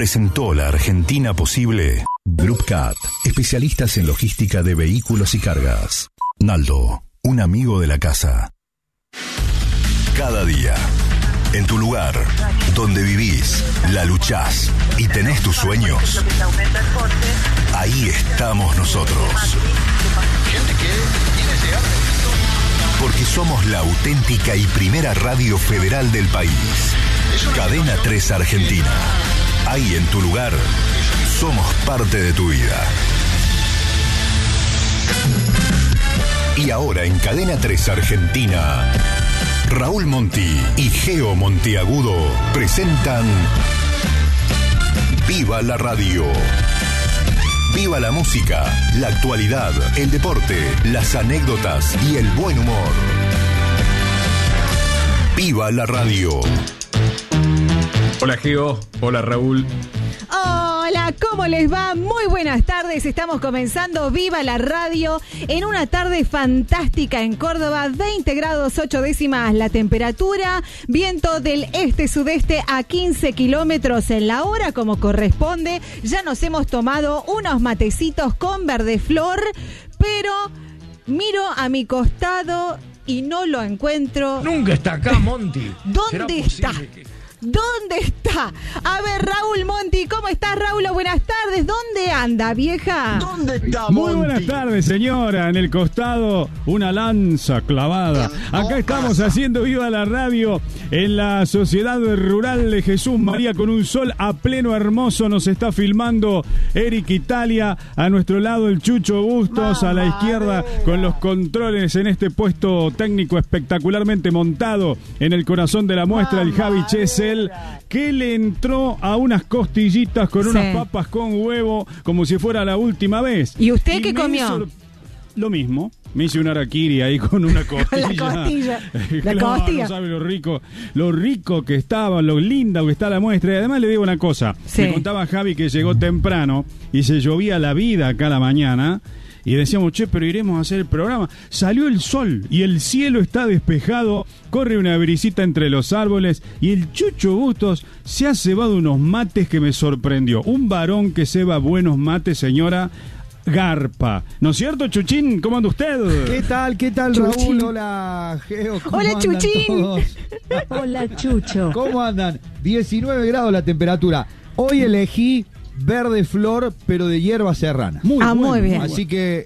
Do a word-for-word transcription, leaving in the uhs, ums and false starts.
presentó la Argentina posible. Groupcat, especialistas en logística de vehículos y cargas. Naldo, un amigo de la casa. Cada día, en tu lugar, donde vivís, la luchás y tenés tus sueños, ahí estamos nosotros. Porque somos la auténtica y primera radio federal del país. Cadena tres Argentina. Ahí en tu lugar, somos parte de tu vida. Y ahora en Cadena tres Argentina, Raúl Monti y Geo Monteagudo presentan Viva la Radio. Viva la música, la actualidad, el deporte, las anécdotas y el buen humor. Viva la Radio. Hola Geo, hola Raúl. Hola, ¿cómo les va? Muy buenas tardes, estamos comenzando Viva la Radio en una tarde fantástica en Córdoba, veinte grados ocho décimas la temperatura, viento del este-sudeste a quince kilómetros en la hora como corresponde. Ya nos hemos tomado unos matecitos con verde flor, pero miro a mi costado y no lo encuentro. Nunca está acá, Monti. ¿Dónde está? Que... ¿Dónde está? A ver, Raúl Monti, ¿cómo estás, Raúl? Buenas tardes. ¿Dónde anda, vieja? ¿Dónde está, Monti? Muy buenas tardes, señora. En el costado, una lanza clavada. Acá estamos haciendo Viva la Radio en la Sociedad Rural de Jesús María con un sol a pleno hermoso. Nos está filmando Eric Italia. A nuestro lado, el Chucho Bustos. A la izquierda, con los controles en este puesto técnico espectacularmente montado en el corazón de la muestra, el Javi Chesel, que le entró a unas costillitas con sí. unas papas con huevo como si fuera la última vez. ¿Y usted y qué comió? Sor- lo mismo. Me hice un harakiri ahí con una costilla. Con la costilla. La claro, costilla. No sabe lo rico, lo rico que estaba, lo linda que está la muestra. Y además le digo una cosa. Sí. Me contaba Javi que llegó temprano y se llovía la vida acá a la mañana. Y decíamos, che, pero iremos a hacer el programa. Salió el sol y el cielo está despejado, corre una brisita entre los árboles y el Chucho Bustos se ha cebado unos mates que me sorprendió. Un varón que ceba buenos mates, señora, garpa. ¿No es cierto, Chuchín? ¿Cómo anda usted? ¿Qué tal? ¿Qué tal, Chuchín. Raúl? Hola, Geo. ¿Cómo Hola, andan Chuchín. todos? Hola, Chucho. ¿Cómo andan? diecinueve grados la temperatura. Hoy elegí verde flor, pero de hierba serrana. Muy, ah, bueno, muy bien. Así que